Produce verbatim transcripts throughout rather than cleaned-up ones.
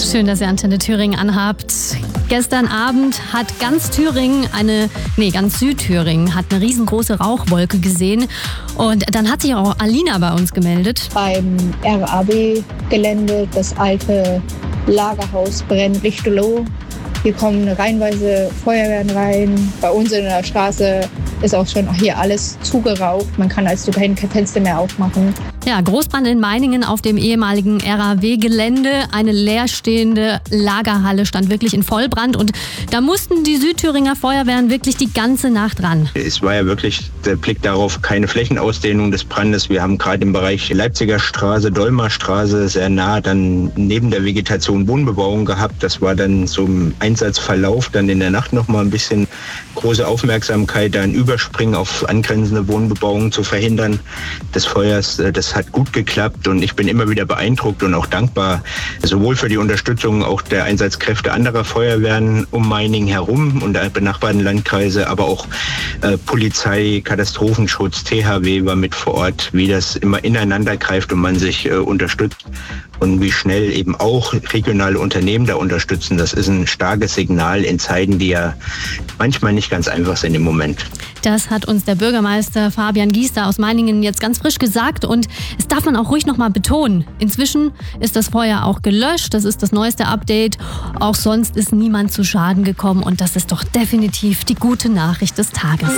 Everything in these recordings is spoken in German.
Schön, dass ihr Antenne Thüringen anhabt. Gestern Abend hat ganz Thüringen, eine, nee, ganz Südthüringen hat eine riesengroße Rauchwolke gesehen. Und dann hat sich auch Alina bei uns gemeldet. Beim R A W-Gelände, das alte Lagerhaus brennt lichterloh. Hier kommen reihenweise Feuerwehren rein. Bei uns in der Straße ist auch schon hier alles zugeraucht. Man kann also kein Fenster mehr aufmachen. Ja, Großbrand in Meiningen auf dem ehemaligen R A W-Gelände. Eine leerstehende Lagerhalle stand wirklich in Vollbrand. Und da mussten die Südthüringer Feuerwehren wirklich die ganze Nacht ran. Es war ja wirklich der Blick darauf, keine Flächenausdehnung des Brandes. Wir haben gerade im Bereich Leipziger Straße, Dolmer Straße sehr nah dann neben der Vegetation Wohnbebauung gehabt. Das war dann so im Einsatzverlauf dann in der Nacht noch mal ein bisschen große Aufmerksamkeit, da ein Überspringen auf angrenzende Wohnbebauung zu verhindern des Feuers. Das hat gut geklappt und ich bin immer wieder beeindruckt und auch dankbar, sowohl für die Unterstützung auch der Einsatzkräfte anderer Feuerwehren um Meiningen herum und der benachbarten Landkreise, aber auch äh, Polizei, Katastrophenschutz, T H W war mit vor Ort, wie das immer ineinander greift und man sich äh, unterstützt und wie schnell eben auch regionale Unternehmen da unterstützen. Das ist ein starkes Signal in Zeiten, die ja manchmal nicht ganz einfach sind im Moment. Das hat uns der Bürgermeister Fabian Giester aus Meiningen jetzt ganz frisch gesagt und es darf man auch ruhig noch mal betonen. Inzwischen ist das Feuer auch gelöscht, das ist das neueste Update. Auch sonst ist niemand zu Schaden gekommen und das ist doch definitiv die gute Nachricht des Tages.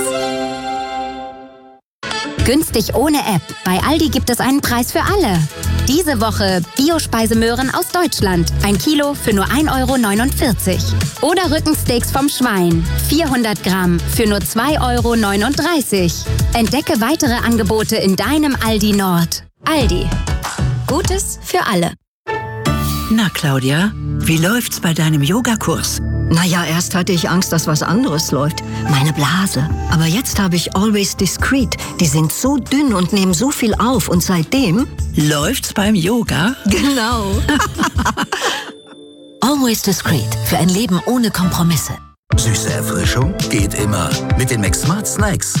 Günstig ohne App. Bei Aldi gibt es einen Preis für alle. Diese Woche Bio-Speisemöhren aus Deutschland. Ein Kilo für nur ein Euro neunundvierzig. Oder Rückensteaks vom Schwein. vierhundert Gramm für nur zwei Euro neununddreißig. Entdecke weitere Angebote in deinem Aldi Nord. Aldi. Gutes für alle. Na, Claudia, wie läuft's bei deinem Yogakurs? Naja, erst hatte ich Angst, dass was anderes läuft. Meine Blase. Aber jetzt habe ich Always Discreet. Die sind so dünn und nehmen so viel auf. Und seitdem... Läuft's beim Yoga? Genau. Always Discreet. Für ein Leben ohne Kompromisse. Süße Erfrischung geht immer. Mit den McSmart Snacks.